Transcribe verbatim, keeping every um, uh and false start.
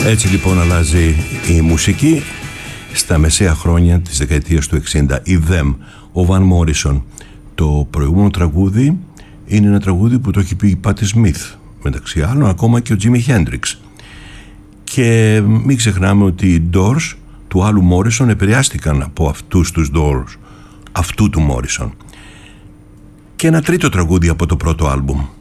Έτσι λοιπόν αλλάζει η μουσική στα μεσαία χρόνια της δεκαετίας του εξήντα. Η Them, ο Van Morrison. Το προηγούμενο τραγούδι είναι ένα τραγούδι που το έχει πει η Patti Smith, μεταξύ άλλων ακόμα και ο Jimi Hendrix. Και μην ξεχνάμε ότι οι Doors του άλλου Morrison επηρεάστηκαν από αυτούς τους Doors, αυτού του Morrison. Και ένα τρίτο τραγούδι από το πρώτο άλμπουμ.